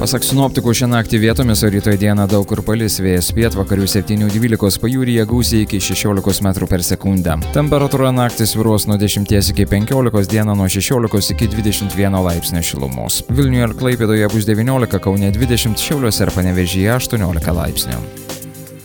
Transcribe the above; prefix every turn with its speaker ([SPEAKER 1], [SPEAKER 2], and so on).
[SPEAKER 1] Pasak sinoptikų, šią naktį vietomis, o rytoj dieną daug kur palis, vėjas pietvakarių 7–12, pajūryje gūsiai iki 16 m/s. Temperatūra naktį svyruos nuo 10 iki 15, dieną nuo 16 iki 21 laipsnio šilumos. Vilniuje ir Klaipėdoje bus 19, Kaune 20, Šiauliuose ir Panevėžyje 18 laipsnių.